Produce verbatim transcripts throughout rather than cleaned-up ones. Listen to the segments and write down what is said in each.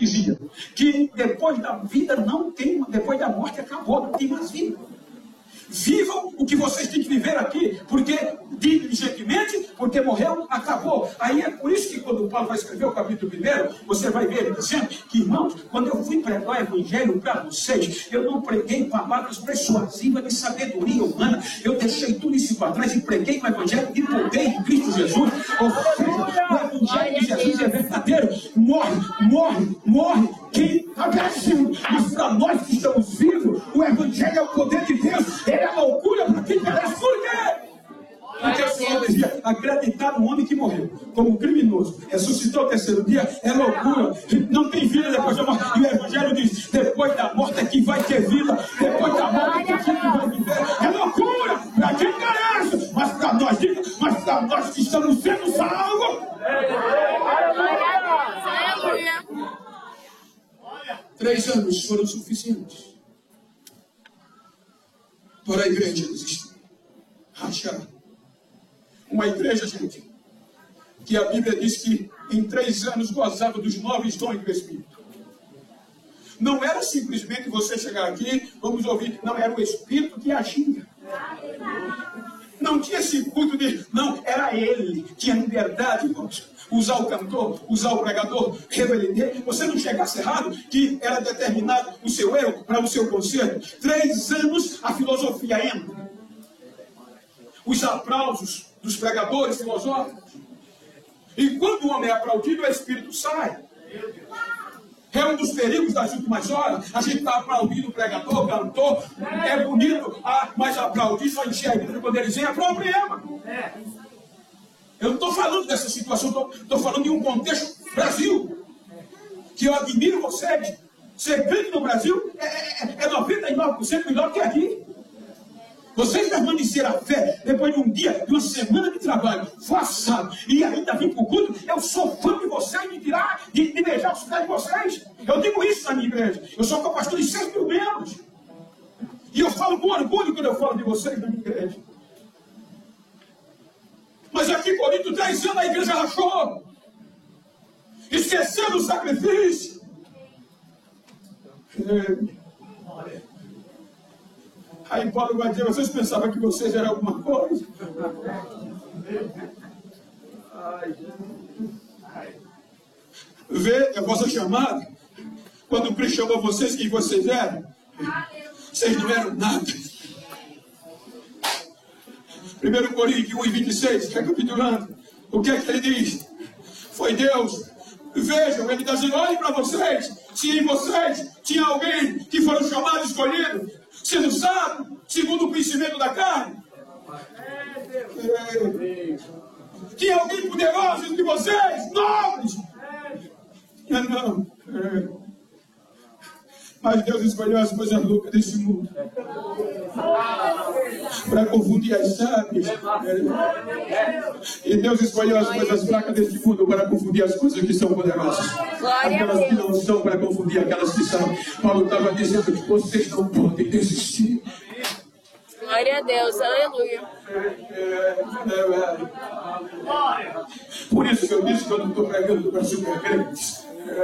dizia que depois da vida não tem, depois da morte acabou, não tem mais vida. Vivam o que vocês têm que viver aqui, porque diligentemente, porque morreu, acabou. Aí é por isso que quando o Paulo vai escrever o capítulo primeiro, você vai ver ele dizendo que, irmãos, quando eu fui pregar o evangelho para vocês, eu não preguei palavras persuasivas de sabedoria humana, eu deixei tudo isso para trás e preguei o evangelho de poder de Cristo Jesus. Ou seja, o evangelho de Jesus é verdadeiro, morre, morre, morre. Quem agradeceu, mas para nós que estamos vivos, o evangelho é o poder de Deus. Ele é loucura para quem parece. Por quê? Porque o Senhor dizia, acreditar no homem que morreu como criminoso, ressuscitou o terceiro dia, é loucura. Não tem vida depois da morte. E o evangelho diz, depois da morte é que vai ter vida. Depois da morte é que vai viver. É loucura para quem parece, mas para nós, mas para nós que estamos sendo salvos. Três anos foram suficientes para a igreja existir. Rachar. Uma igreja, gente, que a Bíblia diz que em três anos gozava dos nove dons do Espírito. Não era simplesmente você chegar aqui, vamos ouvir, não, era o Espírito que agia. Não tinha esse culto de, não, era ele, tinha liberdade, irmãos. Usar o cantor, usar o pregador, revelar. Você não chegasse errado, que era determinado o seu erro para o seu conserto. Três anos a filosofia entra. Os aplausos dos pregadores filosóficos. E quando o homem é aplaudido, o Espírito sai. É um dos perigos das últimas horas. A gente está aplaudindo o pregador, o cantor. É bonito, ah, mas aplaudir só encher a igreja quando eles vêm é problema. Eu não estou falando dessa situação, estou falando de um contexto Brasil. Que eu admiro vocês. Ser crente no Brasil é, é, é noventa e nove por cento melhor que aqui. Vocês permaneceram a fé depois de um dia, de uma semana de trabalho, forçado, e ainda vir para o culto. Eu sou fã de vocês, de tirar, de, de beijar os pés de vocês. Eu digo isso na minha igreja. Eu sou co-pastor de seis mil membros. E eu falo com orgulho quando eu falo de vocês na minha igreja. Mas aqui em Corinto, três anos a igreja rachou. Esquecendo o sacrifício. É. Aí Paulo vai dizer, vocês pensavam que vocês eram alguma coisa? Vê a vossa chamada. Quando Cristo chamou vocês, quem vocês eram? Vocês não eram nada. primeiro Coríntios um e vinte e seis, recapitulando. O que é que ele diz? Foi Deus. Vejam, ele está dizendo, olhem para vocês. Se em vocês tinha alguém que foram chamados, escolhidos, sendo sábio, segundo o conhecimento da carne. É. Tinha alguém poderoso entre vocês, nobres. É, não. É. Mas Deus escolheu as coisas loucas desse mundo para confundir as sábias. E Deus escolheu as coisas fracas deste mundo para confundir as coisas que são poderosas. Aquelas que não são para confundir aquelas que são. Paulo estava dizendo que vocês não podem desistir. Glória a Deus, aleluia. Por isso que eu disse que eu não estou pregando para super crentes.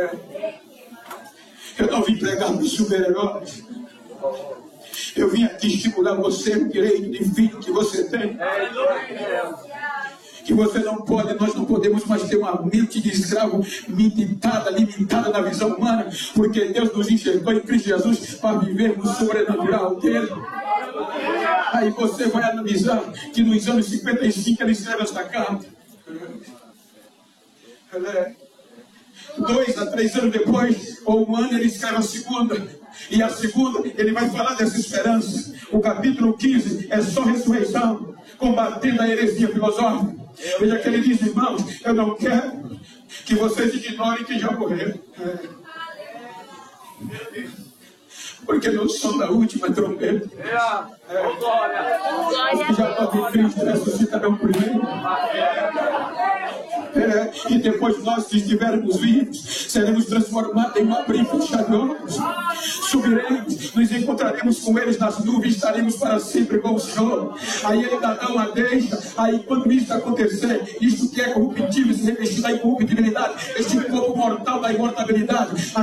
Eu não vim pregar para super-heróis. Eu vim aqui estimular você no direito de filho que você tem. Que você não pode, nós não podemos mais ter uma mente de escravo limitada, limitada na visão humana, porque Deus nos enxergou em Cristo Jesus para viver no sobrenatural dele. Aí você vai analisar que nos anos cinquenta e cinco ele escreve esta carta. Dois a três anos depois, ou um ano, ele escreve a segunda. E a segunda, ele vai falar dessa esperança. O capítulo quinze é só ressurreição, combatendo a heresia filosófica. Veja que ele diz, irmãos, eu não quero que vocês ignorem que já morreram. Porque no som da última trombeta, é, os que já estão em Cristo ressuscitarão primeiro. É, e depois nós que estivermos vivos, seremos transformados em um abrir e fechar de olhos. Subiremos, nos encontraremos com eles nas nuvens, estaremos para sempre com o Senhor. Aí ele dá uma deixa. Aí quando isso acontecer, isso que é corruptível se revestir da incorruptibilidade, este corpo mortal da imortalidade.